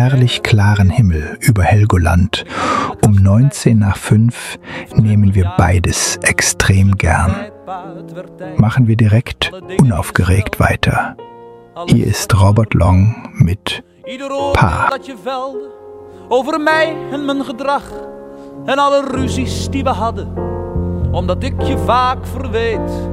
herrlich klaren Himmel über Helgoland. Um 5:19 nehmen wir beides extrem gern. Machen wir direkt unaufgeregt weiter. Hier ist Robert Long mit Pa. Dat je velde over mij en mijn gedrag en alle ruzies die we hadden, omdat ik je vaak verweet